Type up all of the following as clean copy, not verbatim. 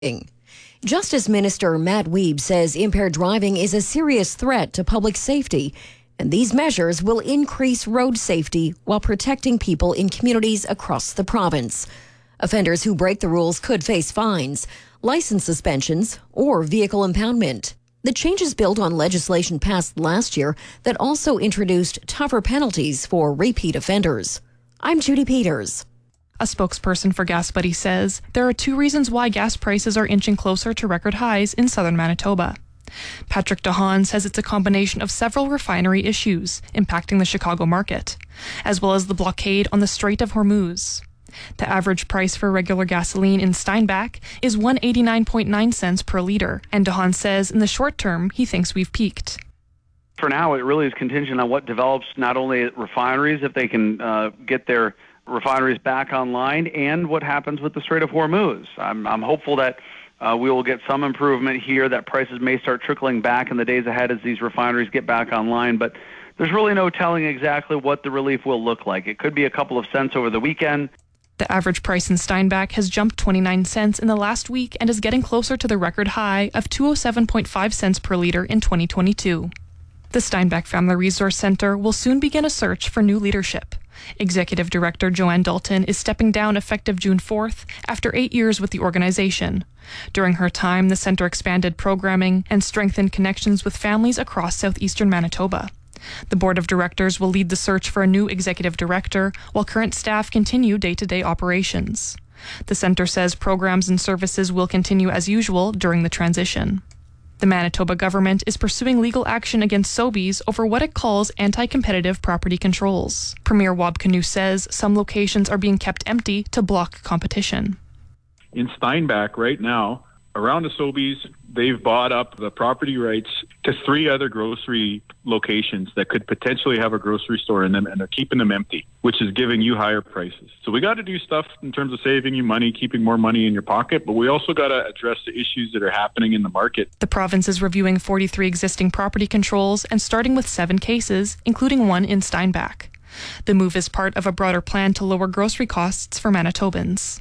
Justice Minister Matt Wiebe says impaired driving is a serious threat to public safety, and these measures will increase road safety while protecting people in communities across the province. Offenders who break the rules could face fines, license suspensions, or vehicle impoundment. The changes build on legislation passed last year that also introduced tougher penalties for repeat offenders. I'm Judy Peters. A spokesperson for GasBuddy says there are 2 reasons why gas prices are inching closer to record highs in southern Manitoba. Patrick DeHaan says it's a combination of several refinery issues impacting the Chicago market, as well as the blockade on the Strait of Hormuz. The average price for regular gasoline in Steinbach is 189.9 cents per litre, and DeHaan says in the short term he thinks we've peaked. For now, it really is contingent on what develops not only at refineries, if they can get their refineries back online, and what happens with the Strait of Hormuz. I'm hopeful that we will get some improvement here, that prices may start trickling back in the days ahead as these refineries get back online, but there's really no telling exactly what the relief will look like. It could be a couple of cents over the weekend. The average price in Steinbach has jumped 29 cents in the last week and is getting closer to the record high of 207.5 cents per litre in 2022. The Steinbach Family Resource Centre will soon begin a search for new leadership. Executive Director Joanne Dalton is stepping down effective June 4th after 8 years with the organization. During her time, the centre expanded programming and strengthened connections with families across southeastern Manitoba. The board of directors will lead the search for a new executive director while current staff continue day-to-day operations. The centre says programs and services will continue as usual during the transition. The Manitoba government is pursuing legal action against Sobeys over what it calls anti-competitive property controls. Premier Wab Kinew says some locations are being kept empty to block competition. In Steinbach right now, around the Sobeys, they've bought up the property rights to 3 other grocery locations that could potentially have a grocery store in them, and they're keeping them empty, which is giving you higher prices. So we got to do stuff in terms of saving you money, keeping more money in your pocket, but we also got to address the issues that are happening in the market. The province is reviewing 43 existing property controls and starting with 7 cases, including one in Steinbach. The move is part of a broader plan to lower grocery costs for Manitobans.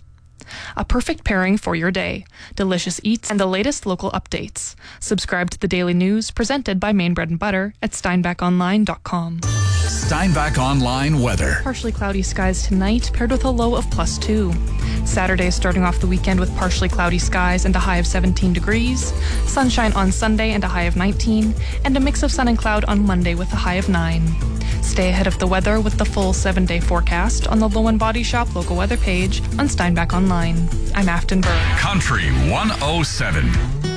A perfect pairing for your day. Delicious eats and the latest local updates. Subscribe to the Daily News presented by Maine Bread and Butter at steinbachonline.com. Steinbach Online weather. Partially cloudy skies tonight, paired with a low of +2. Saturday starting off the weekend with partially cloudy skies and a high of 17 degrees. Sunshine on Sunday and a high of 19. And a mix of sun and cloud on Monday with a high of 9. Stay ahead of the weather with the full 7-day forecast on the Low & Body Shop local weather page on Steinbach Online. I'm Afton Burr. Country 107.